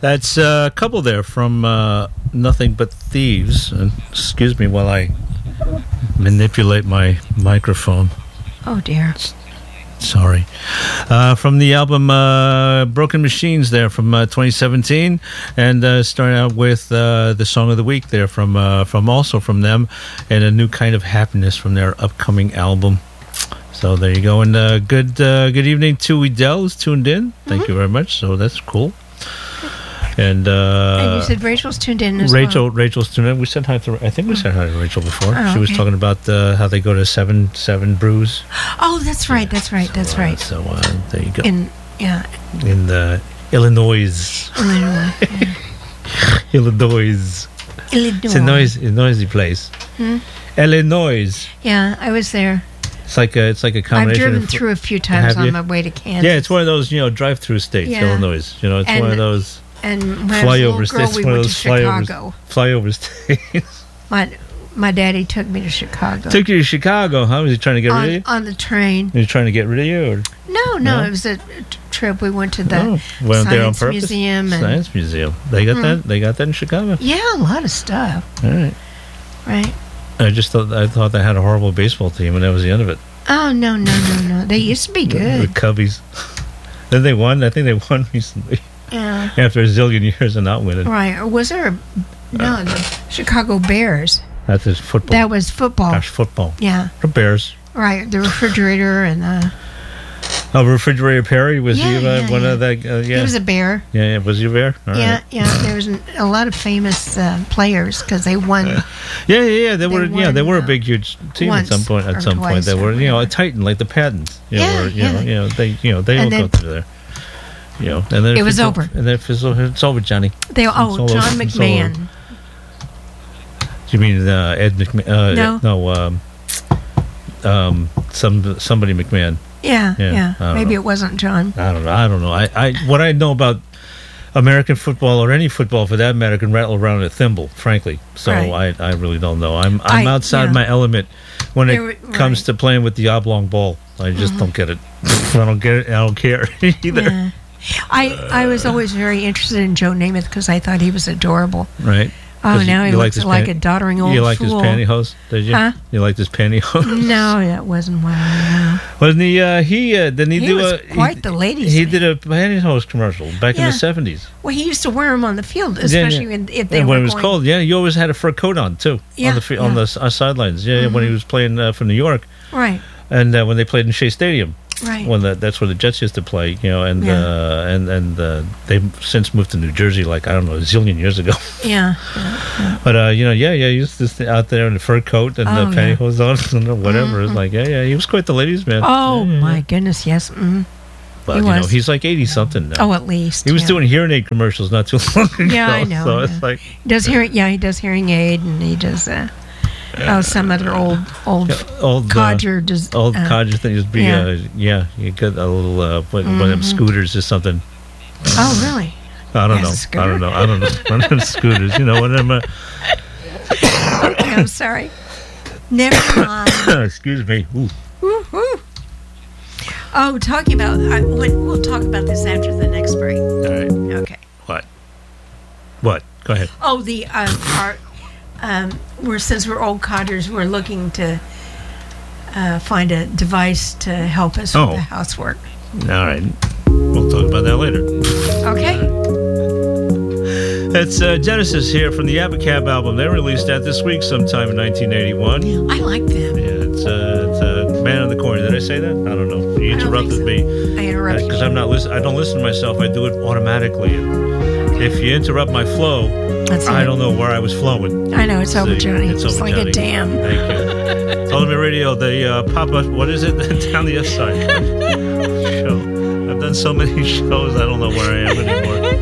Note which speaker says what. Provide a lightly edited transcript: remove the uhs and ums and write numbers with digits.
Speaker 1: That's a couple there from Nothing But Thieves. And excuse me while I manipulate my microphone.
Speaker 2: Oh, dear.
Speaker 1: Sorry. From the album Broken Machines there from 2017. And starting out with the Song of the Week there from also from them. And A New Kind of Happiness from their upcoming album. So there you go. And good evening to Edel who's tuned in. Thank you very much. So that's cool. And
Speaker 2: you said Rachel's tuned in as well.
Speaker 1: Rachel's tuned in. We said hi to. I think we said hi to Rachel before.
Speaker 2: Oh,
Speaker 1: she was talking about how they go to seven brews.
Speaker 2: Oh, that's right. That's right. That's right.
Speaker 1: So there you go.
Speaker 2: In
Speaker 1: the Illinois. Illinois. It's a noisy place. Illinois.
Speaker 2: Yeah, I was there.
Speaker 1: It's like a combination.
Speaker 2: I've driven through a few times on my way to Kansas.
Speaker 1: Yeah, it's one of those drive-through states.
Speaker 2: Yeah.
Speaker 1: Illinois. It's one of those.
Speaker 2: And when I was a little girl, we went to Chicago.
Speaker 1: Flyover states.
Speaker 2: My daddy took me to Chicago.
Speaker 1: Took you to Chicago, huh? Was he trying to get rid of you?
Speaker 2: On the train.
Speaker 1: Was he trying to get rid of you? Or?
Speaker 2: No, it was a trip. We went to the
Speaker 1: Science
Speaker 2: Museum.
Speaker 1: Science Museum. They got that. They got that in Chicago.
Speaker 2: Yeah, a lot of stuff.
Speaker 1: All right.
Speaker 2: Right.
Speaker 1: I thought they had a horrible baseball team, and that was the end of it.
Speaker 2: Oh no! They used to be good.
Speaker 1: The Cubbies. Then they won. I think they won recently.
Speaker 2: Yeah.
Speaker 1: After a zillion years of not winning.
Speaker 2: Right. Or was there the Chicago Bears?
Speaker 1: That's his football.
Speaker 2: That was football.
Speaker 1: Gosh, football.
Speaker 2: Yeah.
Speaker 1: The Bears.
Speaker 2: Right. The refrigerator and
Speaker 1: Refrigerator Perry was he one of that?
Speaker 2: He was a bear.
Speaker 1: Yeah. Was he a bear? All right.
Speaker 2: There was a lot of famous players because they won.
Speaker 1: Yeah. They were a big, huge team at some point. They were, a Titan like the Pattons. They all go through there. And then
Speaker 2: it was over.
Speaker 1: And then it's over, Johnny.
Speaker 2: John McMahon.
Speaker 1: Do you mean Ed McMahon?
Speaker 2: No.
Speaker 1: Somebody McMahon.
Speaker 2: Yeah. Maybe it wasn't John.
Speaker 1: I don't know. I what I know about American football or any football for that matter can rattle around a thimble, frankly. So I really don't know. I'm outside my element when it comes to playing with the oblong ball. I just don't get it. I don't get it. I don't care either.
Speaker 2: Yeah. I was always very interested in Joe Namath because I thought he was adorable.
Speaker 1: Right.
Speaker 2: Oh, now he looks like a doddering old fool.
Speaker 1: You liked his pantyhose, did you?
Speaker 2: Huh?
Speaker 1: You liked his pantyhose?
Speaker 2: No, that wasn't what I know.
Speaker 1: Wasn't he, didn't he do
Speaker 2: was quite the ladies'
Speaker 1: He
Speaker 2: man.
Speaker 1: did a pantyhose commercial back in the 70s.
Speaker 2: Well, he used to wear them on the field, especially if they were
Speaker 1: when it was cold. Yeah, you always had a fur coat on, too, on the sidelines. Yeah, when he was playing for New York.
Speaker 2: Right.
Speaker 1: And when they played in Shea Stadium.
Speaker 2: Right.
Speaker 1: That's where the Jets used to play, and they've since moved to New Jersey, like, I don't know, a zillion years ago.
Speaker 2: Yeah.
Speaker 1: But, he used to stay out there in the fur coat and the pantyhose on and whatever. It's like, he was quite the ladies' man.
Speaker 2: Oh, my goodness, yes. Mm.
Speaker 1: But, he's like 80-something now.
Speaker 2: Oh, at least.
Speaker 1: He was doing hearing aid commercials not too long ago.
Speaker 2: Yeah, I know.
Speaker 1: So it's like...
Speaker 2: He does hearing aid, and he does... some other old codger does
Speaker 1: old codger thing just be you got a little one of them scooters or something.
Speaker 2: Oh, really?
Speaker 1: I don't know. One of them scooters, one of them.
Speaker 2: I'm sorry. Never mind.
Speaker 1: Excuse me. Ooh.
Speaker 2: Woo-hoo. Oh, talking about we'll talk about this after the next break.
Speaker 1: All right.
Speaker 2: Okay.
Speaker 1: What? Go ahead.
Speaker 2: Oh, the since we're old codgers, we're looking to find a device to help us with the housework.
Speaker 1: All right. We'll talk about that later.
Speaker 2: Okay.
Speaker 1: That's Genesis here from the Abacab album. They released that this week sometime in 1981.
Speaker 2: I like them.
Speaker 1: Yeah, it's Man in the Corner. Did I say that? I don't know. You interrupted me.
Speaker 2: I interrupted you.
Speaker 1: Because I'm not I don't listen to myself. I do it automatically. If you interrupt my flow, I don't know where I was flowing.
Speaker 2: I know, it's over, Johnny.
Speaker 1: It's over,
Speaker 2: like
Speaker 1: Johnny.
Speaker 2: A dam.
Speaker 1: Thank you. Ultimate Radio, the pop-up, what is it? Down the S side show. I've done so many shows, I don't know where I am anymore.